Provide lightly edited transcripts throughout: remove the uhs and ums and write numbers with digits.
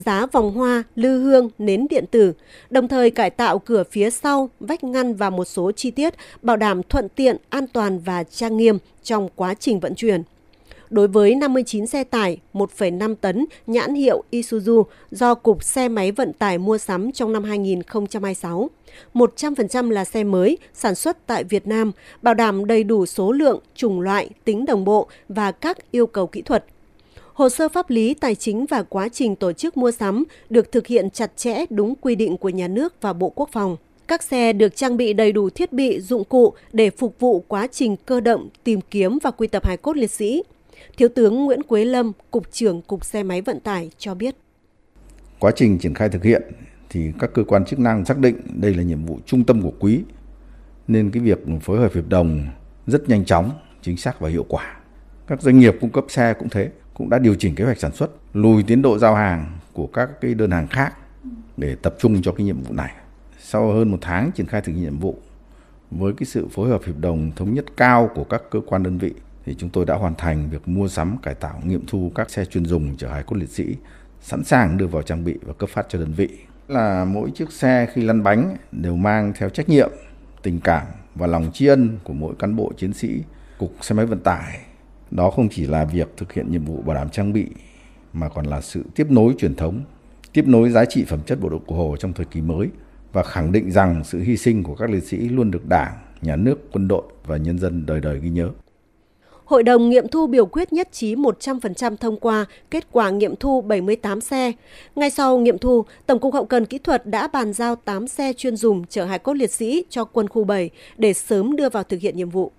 giá vòng hoa, lư hương, nến điện tử, đồng thời cải tạo cửa phía sau, vách ngăn và một số chi tiết bảo đảm thuận tiện, an toàn và trang nghiêm trong quá trình vận chuyển. Đối với 59 xe tải 1,5 tấn nhãn hiệu Isuzu do Cục Xe máy Vận tải mua sắm trong năm 2026, 100% là xe mới sản xuất tại Việt Nam, bảo đảm đầy đủ số lượng, chủng loại, tính đồng bộ và các yêu cầu kỹ thuật. Hồ sơ pháp lý, tài chính và quá trình tổ chức mua sắm được thực hiện chặt chẽ đúng quy định của nhà nước và Bộ Quốc phòng. Các xe được trang bị đầy đủ thiết bị, dụng cụ để phục vụ quá trình cơ động, tìm kiếm và quy tập hài cốt liệt sĩ. Thiếu tướng Nguyễn Quế Lâm, Cục trưởng Cục Xe máy Vận tải cho biết. Quá trình triển khai thực hiện thì các cơ quan chức năng xác định đây là nhiệm vụ trung tâm của quý, nên cái việc phối hợp hiệp đồng rất nhanh chóng, chính xác và hiệu quả. Các doanh nghiệp cung cấp xe cũng thế, cũng đã điều chỉnh kế hoạch sản xuất, lùi tiến độ giao hàng của các cái đơn hàng khác để tập trung cho cái nhiệm vụ này. Sau hơn 1 tháng triển khai thực hiện nhiệm vụ, với cái sự phối hợp hiệp đồng thống nhất cao của các cơ quan đơn vị, thì chúng tôi đã hoàn thành việc mua sắm, cải tạo, nghiệm thu các xe chuyên dùng chở hài cốt liệt sĩ, sẵn sàng đưa vào trang bị và cấp phát cho đơn vị. Là mỗi chiếc xe khi lăn bánh đều mang theo trách nhiệm, tình cảm và lòng tri ân của mỗi cán bộ chiến sĩ Cục Xe máy Vận tải. Đó không chỉ là việc thực hiện nhiệm vụ bảo đảm trang bị, mà còn là sự tiếp nối truyền thống, tiếp nối giá trị phẩm chất bộ đội Cụ Hồ trong thời kỳ mới và khẳng định rằng sự hy sinh của các liệt sĩ luôn được Đảng, Nhà nước, quân đội và nhân dân đời đời ghi nhớ. Hội đồng nghiệm thu biểu quyết nhất trí 100% thông qua kết quả nghiệm thu 78 xe. Ngay sau nghiệm thu, Tổng cục Hậu cần Kỹ thuật đã bàn giao 8 xe chuyên dùng chở hài cốt liệt sĩ cho quân khu 7 để sớm đưa vào thực hiện nhiệm vụ.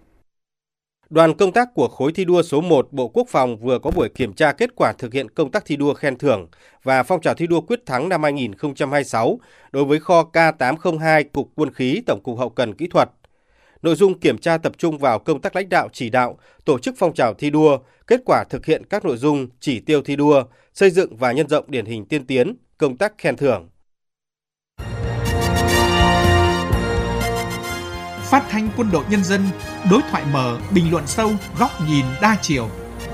Đoàn công tác của khối thi đua số 1 Bộ Quốc phòng vừa có buổi kiểm tra kết quả thực hiện công tác thi đua khen thưởng và phong trào thi đua quyết thắng năm 2026 đối với kho K802 Cục Quân khí Tổng cục Hậu cần Kỹ thuật. Nội dung kiểm tra tập trung vào công tác lãnh đạo chỉ đạo, tổ chức phong trào thi đua, kết quả thực hiện các nội dung chỉ tiêu thi đua, xây dựng và nhân rộng điển hình tiên tiến, công tác khen thưởng. Phát thanh Quân đội Nhân dân, đối thoại mở, bình luận sâu, góc nhìn đa chiều.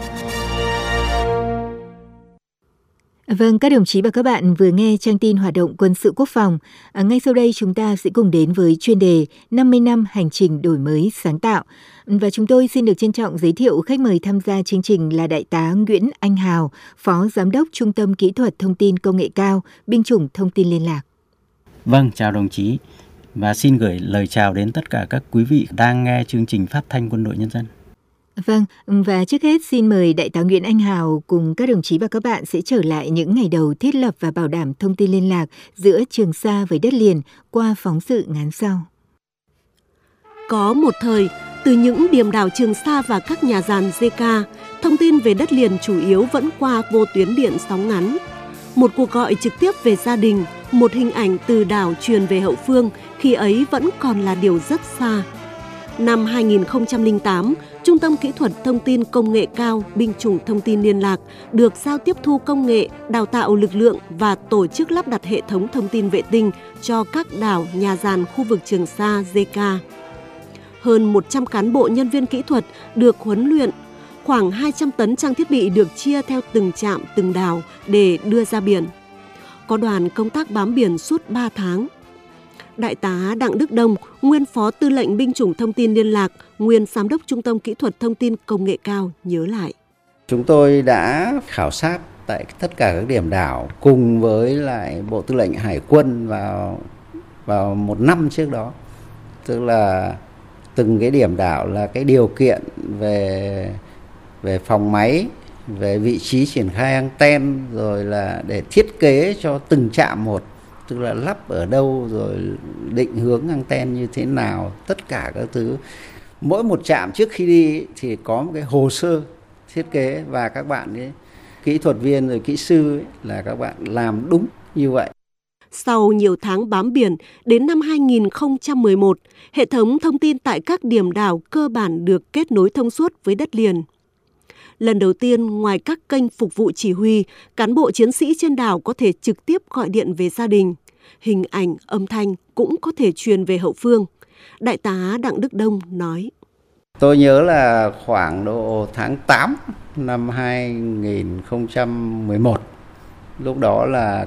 Vâng, các đồng chí và các bạn vừa nghe trang tin hoạt động quân sự quốc phòng. Ngay sau đây chúng ta sẽ cùng đến với chuyên đề 50 năm hành trình đổi mới sáng tạo. Và chúng tôi xin được trân trọng giới thiệu khách mời tham gia chương trình là Đại tá Nguyễn Anh Hào, Phó Giám đốc Trung tâm Kỹ thuật Thông tin Công nghệ cao, Binh chủng Thông tin Liên lạc. Vâng, chào đồng chí và xin gửi lời chào đến tất cả các quý vị đang nghe chương trình phát thanh Quân đội Nhân dân. Vâng, và trước hết xin mời Đại tá Nguyễn Anh Hào cùng các đồng chí và các bạn sẽ trở lại những ngày đầu thiết lập và bảo đảm thông tin liên lạc giữa Trường Sa với đất liền qua phóng sự ngắn sau. Có một thời, từ những điểm đảo Trường Sa và các nhà giàn JK, thông tin về đất liền chủ yếu vẫn qua vô tuyến điện sóng ngắn. Một cuộc gọi trực tiếp về gia đình, một hình ảnh từ đảo truyền về hậu phương khi ấy vẫn còn là điều rất xa. Năm 2008, Trung tâm Kỹ thuật Thông tin Công nghệ cao Binh chủng Thông tin Liên lạc được giao tiếp thu công nghệ, đào tạo lực lượng và tổ chức lắp đặt hệ thống thông tin vệ tinh cho các đảo nhà giàn khu vực Trường Sa, JK. Hơn 100 cán bộ nhân viên kỹ thuật được huấn luyện, khoảng 200 tấn trang thiết bị được chia theo từng trạm, từng đảo để đưa ra biển. Có đoàn công tác bám biển suốt 3 tháng. Đại tá Đặng Đức Đông, nguyên Phó Tư lệnh Binh chủng Thông tin Liên lạc, nguyên Giám đốc Trung tâm Kỹ thuật Thông tin Công nghệ cao nhớ lại. Chúng tôi đã khảo sát tại tất cả các điểm đảo cùng với lại Bộ Tư lệnh Hải quân vào một năm trước đó. Tức là từng cái điểm đảo là cái điều kiện về phòng máy, về vị trí triển khai anten, rồi là để thiết kế cho từng trạm một, tức là lắp ở đâu rồi định hướng anten như thế nào, tất cả các thứ. Mỗi một trạm trước khi đi thì có một cái hồ sơ thiết kế và các bạn ấy, kỹ thuật viên rồi kỹ sư ấy, là các bạn làm đúng như vậy. Sau nhiều tháng bám biển, đến năm 2011, hệ thống thông tin tại các điểm đảo cơ bản được kết nối thông suốt với đất liền. Lần đầu tiên, ngoài các kênh phục vụ chỉ huy, cán bộ chiến sĩ trên đảo có thể trực tiếp gọi điện về gia đình. Hình ảnh, âm thanh cũng có thể truyền về hậu phương. Đại tá Đặng Đức Đông nói. Tôi nhớ là khoảng độ tháng 8 năm 2011 Lúc đó là